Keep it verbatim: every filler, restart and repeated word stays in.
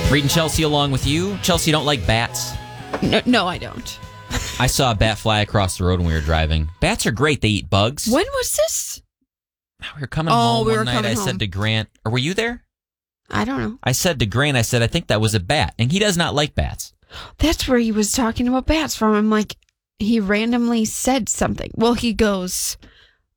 Reading Chelsea along with you. Chelsea, you don't like bats? No, no, I don't. I saw a bat fly across the road when we were driving. Bats are great. They eat bugs. When was this? We were coming Oh, home we one were night. coming I home. said to Grant, or were you there? I don't know. I said to Grant, I said, I think that was a bat. And he does not like bats. That's where he was talking about bats from. I'm like, he randomly said something. Well, he goes,